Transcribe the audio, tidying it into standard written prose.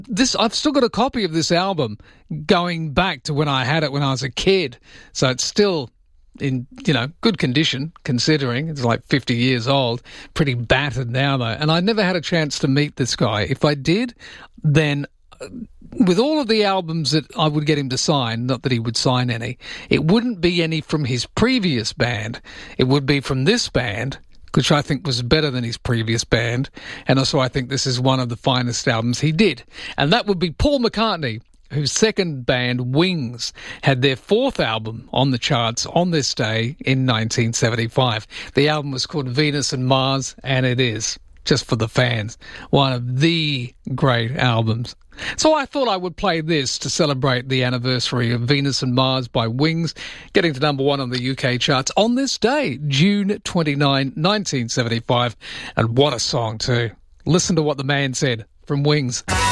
I've still got a copy of this album going back to when I had it when I was a kid. So it's still in, good condition, considering it's like 50 years old. Pretty battered now, though. And I never had a chance to meet this guy. If I did, then with all of the albums that I would get him to sign, not that he would sign any, it wouldn't be any from his previous band. It would be from this band, which I think was better than his previous band. And also I think this is one of the finest albums he did. And that would be Paul McCartney, whose second band, Wings, had their fourth album on the charts on this day in 1975. The album was called Venus and Mars, and it is, just for the fans, one of the great albums. So I thought I would play this to celebrate the anniversary of Venus and Mars by Wings, getting to number one on the UK charts on this day, June 29, 1975. And what a song too. Listen to what the man said from Wings.